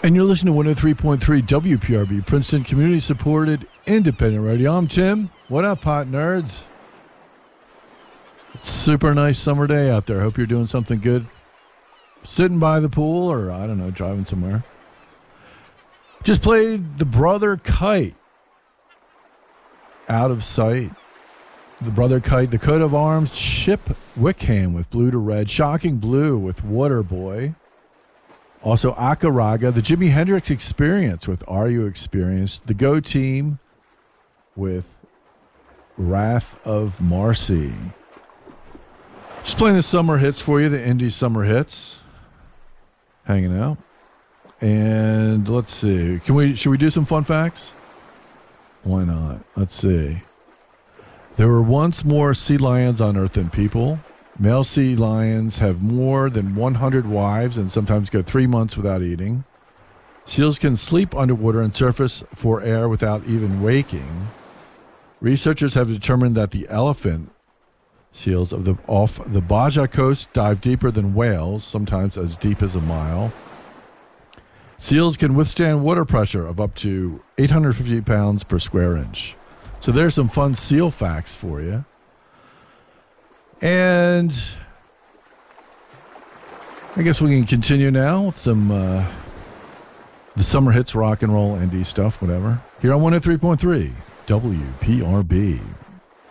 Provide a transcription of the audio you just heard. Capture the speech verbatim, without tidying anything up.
And you're listening to one oh three point three W P R B, Princeton Community Supported Independent Radio. I'm Tim. What up, hot nerds? It's a super nice summer day out there. Hope you're doing something good. Sitting by the pool or, I don't know, driving somewhere. Just played The Brother Kite. Out of Sight. The Brother Kite, the coat of arms, Chip Wickham with Blue to Red, Shocking Blue with Waterboy. Also, Akaraga, the Jimi Hendrix Experience with Are You Experienced? The Go Team with Wrath of Marcy. Just playing the summer hits for you, the indie summer hits. Hanging out. And let's see. Can we should we do some fun facts? Why not? Let's see. There were once more sea lions on Earth than people. Male sea lions have more than one hundred wives and sometimes go three months without eating. Seals can sleep underwater and surface for air without even waking. Researchers have determined that the elephant seals of the off the Baja coast dive deeper than whales, sometimes as deep as a mile. Seals can withstand water pressure of up to eight hundred fifty pounds per square inch. So there's some fun seal facts for you. And I guess we can continue now with some uh, the summer hits, rock and roll, indie stuff, whatever. Here on one oh three point three W P R B.